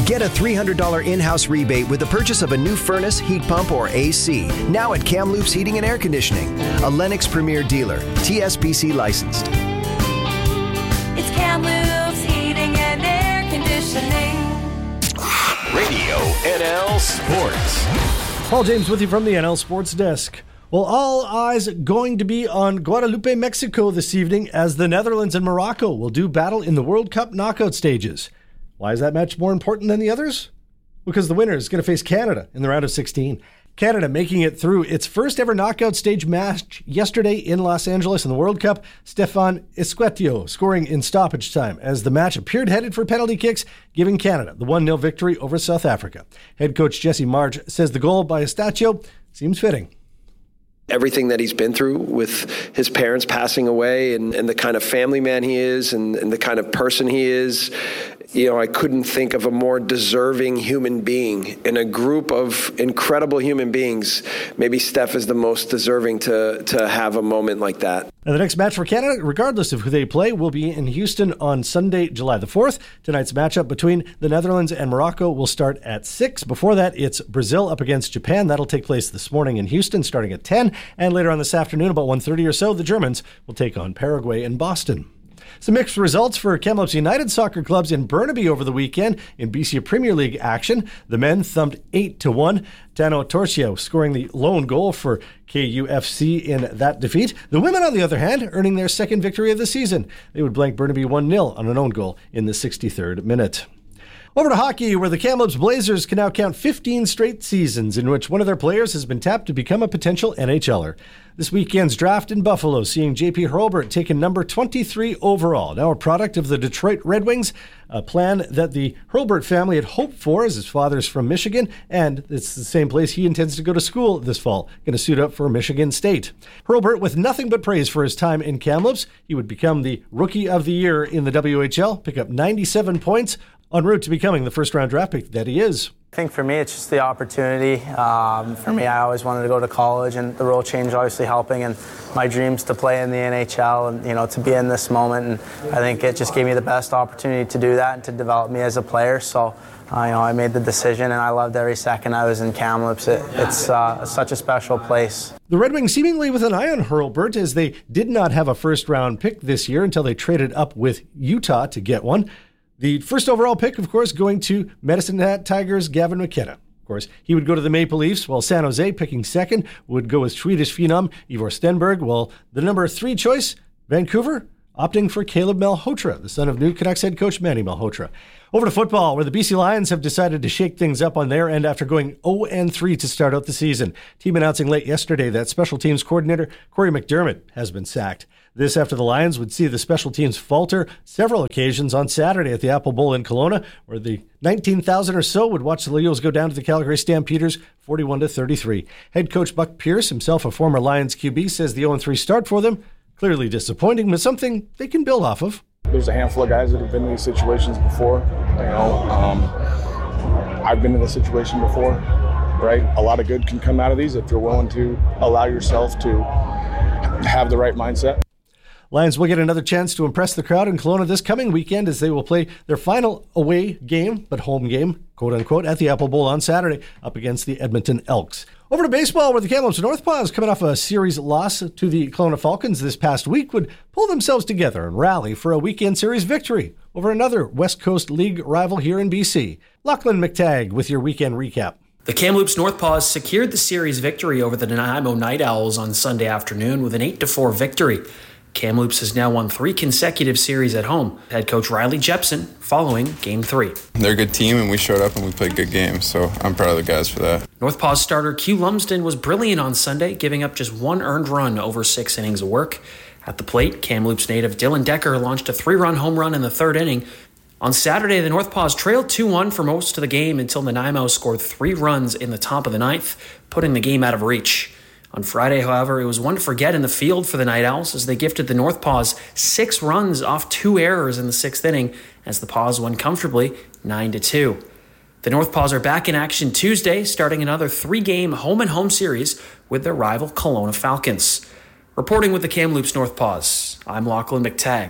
Get a $300 in-house rebate with the purchase of a new furnace, heat pump, or AC. Now at Kamloops Heating and Air Conditioning, a Lennox Premier dealer, TSPC licensed. It's Kamloops Heating and Air Conditioning. Radio NL Sports. Paul James with you from the NL Sports Desk. Well, all eyes going to be on Guadalupe, Mexico this evening as the Netherlands and Morocco will do battle in the World Cup knockout stages. Why is that match more important than the others? Because the winner is going to face Canada in the round of 16. Canada making it through its first ever knockout stage match yesterday in Los Angeles in the World Cup. Stefan Esquetio scoring in stoppage time as the match appeared headed for penalty kicks, giving Canada the 1-0 victory over South Africa. Head coach Jesse Marge says the goal by Esquetio seems fitting. Everything that he's been through with his parents passing away and the kind of family man he is and the kind of person he is, you know, I couldn't think of a more deserving human being in a group of incredible human beings. Maybe Steph is the most deserving to have a moment like that. And the next match for Canada, regardless of who they play, will be in Houston on Sunday, July the 4th. Tonight's matchup between the Netherlands and Morocco will start at 6. Before that, it's Brazil up against Japan. That'll take place this morning in Houston, starting at 10. And later on this afternoon, about 1:30 or so, the Germans will take on Paraguay in Boston. Some mixed results for Kamloops United soccer clubs in Burnaby over the weekend in BC Premier League action. The men thumped 8-1. Tano Torcio scoring the lone goal for KUFC in that defeat. The women, on the other hand, earning their second victory of the season. They would blank Burnaby 1-0 on an own goal in the 63rd minute. Over to hockey, where the Kamloops Blazers can now count 15 straight seasons in which one of their players has been tapped to become a potential NHLer. This weekend's draft in Buffalo, seeing J.P. Hurlburt taken number 23 overall, now a product of the Detroit Red Wings, a plan that the Hurlburt family had hoped for, as his father's from Michigan, and it's the same place he intends to go to school this fall, going to suit up for Michigan State. Hurlburt with nothing but praise for his time in Kamloops. He would become the Rookie of the Year in the WHL, pick up 97 points, en route to becoming the first-round draft pick that he is. I think for me, it's just the opportunity. For me, I always wanted to go to college, and the role change obviously helping, and my dreams to play in the NHL and, you know, to be in this moment. And I think it just gave me the best opportunity to do that and to develop me as a player. So, I made the decision, and I loved every second I was in Kamloops. It's such a special place. The Red Wings seemingly with an eye on Hurlburt, as they did not have a first-round pick this year until they traded up with Utah to get one. The first overall pick, of course, going to Medicine Hat Tigers' Gavin McKenna. Of course, he would go to the Maple Leafs, while San Jose, picking second, would go with Swedish phenom Ivor Stenberg, while the number 3 choice, Vancouver, opting for Caleb Malhotra, the son of new Canucks head coach Manny Malhotra. Over to football, where the BC Lions have decided to shake things up on their end after going 0-3 to start out the season. Team announcing late yesterday that special teams coordinator Corey McDermott has been sacked. This after the Lions would see the special teams falter several occasions on Saturday at the Apple Bowl in Kelowna, where the 19,000 or so would watch the Leos go down to the Calgary Stampeders 41-33. Head coach Buck Pierce, himself a former Lions QB, says the 0-3 start for them, clearly disappointing, but something they can build off of. There's a handful of guys that have been in these situations before. I've been in this situation before, right? A lot of good can come out of these if you're willing to allow yourself to have the right mindset. Lions will get another chance to impress the crowd in Kelowna this coming weekend as they will play their final away game, but home game, quote-unquote, at the Apple Bowl on Saturday up against the Edmonton Elks. Over to baseball, where the Kamloops Northpaws, coming off a series loss to the Kelowna Falcons this past week, would pull themselves together and rally for a weekend series victory over another West Coast League rival here in BC. Lachlan McTagg with your weekend recap. The Kamloops Northpaws secured the series victory over the Nanaimo Night Owls on Sunday afternoon with an 8-4 victory. Kamloops has now won 3 consecutive series at home. Head coach Riley Jepson following Game 3. They're a good team, and we showed up and we played good games, so I'm proud of the guys for that. Northpaws starter Q Lumsden was brilliant on Sunday, giving up just 1 earned run over 6 innings of work. At the plate, Kamloops native Dylan Decker launched a 3-run home run in the 3rd inning. On Saturday, the Northpaws trailed 2-1 for most of the game until Nanaimo scored 3 runs in the top of the 9th, putting the game out of reach. On Friday, however, it was one to forget in the field for the Night Owls as they gifted the Northpaws 6 runs off 2 errors in the 6th inning as the Paws won comfortably 9-2. The Northpaws are back in action Tuesday, starting another 3-game home-and-home series with their rival Kelowna Falcons. Reporting with the Kamloops Northpaws, I'm Lachlan McTagg.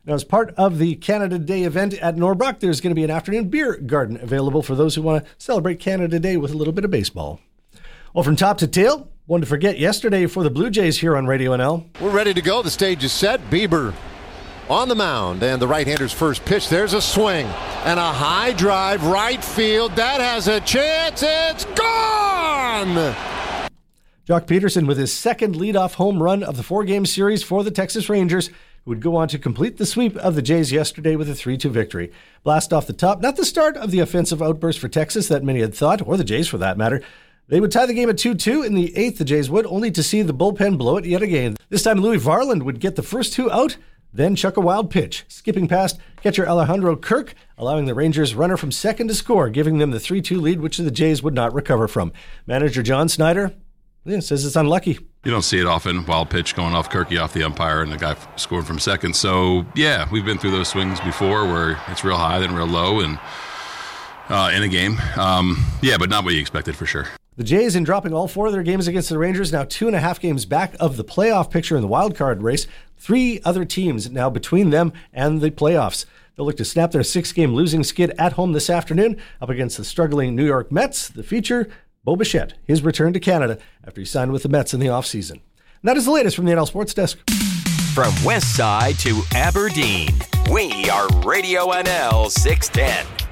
Now, as part of the Canada Day event at Norbrook, there's going to be an afternoon beer garden available for those who want to celebrate Canada Day with a little bit of baseball. Well, from top to tail, one to forget yesterday for the Blue Jays here on Radio NL. We're ready to go. The stage is set. Bieber on the mound, and the right-hander's first pitch. There's a swing and a high drive right field. That has a chance. It's gone! Jock Peterson with his second leadoff home run of the 4-game series for the Texas Rangers, who would go on to complete the sweep of the Jays yesterday with a 3-2 victory. Blast off the top, not the start of the offensive outburst for Texas that many had thought, or the Jays for that matter. They would tie the game at 2-2 in the 8th, the Jays would, only to see the bullpen blow it yet again. This time Louis Varland would get the first 2 out, then chuck a wild pitch, skipping past catcher Alejandro Kirk, allowing the Rangers runner from second to score, giving them the 3-2 lead, which the Jays would not recover from. Manager John Snyder says it's unlucky. You don't see it often, wild pitch going off Kirky off the umpire and the guy scoring from second. So, yeah, we've been through those swings before where it's real high, then real low and in a game. But not what you expected for sure. The Jays, in dropping all 4 of their games against the Rangers, now 2.5 games back of the playoff picture in the wild card race. 3 other teams now between them and the playoffs. They'll look to snap their 6-game losing skid at home this afternoon up against the struggling New York Mets. The feature, Bo Bichette, his return to Canada after he signed with the Mets in the offseason. And that is the latest from the NL Sports Desk. From West Side to Aberdeen, we are Radio NL 610.